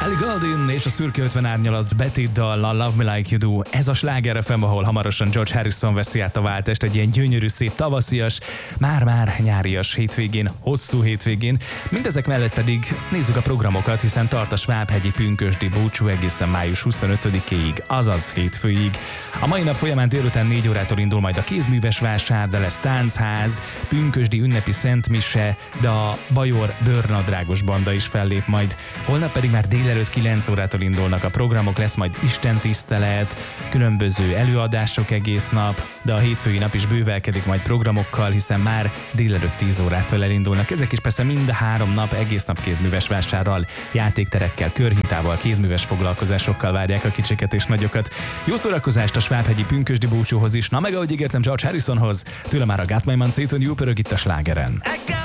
Ellie Goulding és a szürke 50 árnyalat Betty dallal, Love Me Like You Do. Ez a Sláger FM, ahol hamarosan George Harrison veszi át a váltást egy ilyen gyönyörű, szép tavaszias, már-már nyárias hétvégén, hosszú hétvégén. Mindezek mellett pedig nézzük a programokat, hiszen tart a Svábhegyi pünkösdi búcsú egészen május 25-ig, azaz hétfőig. A mai nap folyamán délután 4 órától indul majd a kézműves vásár, de lesz táncház, pünkösdi ünnepi szentmise, de a Bajor bőrnadrágos banda is fellép majd. Holnap pedig már délelőtt 9 órától indulnak a programok, lesz majd istentisztelet, különböző előadások egész nap, de a hétfői nap is bővelkedik majd programokkal, hiszen már délelőtt 10 órától elindulnak. Ezek is persze mind a 3 nap egész nap kézműves vásárral, játékterekkel, körhintával, kézműves foglalkozásokkal várják a kicsiket és nagyokat. Jó szórakozást a Svábhegyi pünkösdi búcsúhoz is, na meg ahogy ígértem George Harrisonhoz, tőle már a Got My Man Satan You pörög itt a Slágeren.